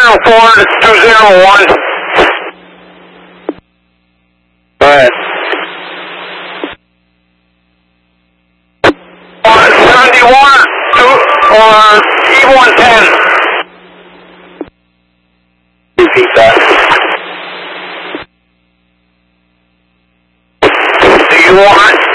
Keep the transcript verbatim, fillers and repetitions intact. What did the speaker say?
zero four to two zero one. Go ahead. Uh, seventy-one two or E one ten. Repeat that. Do you want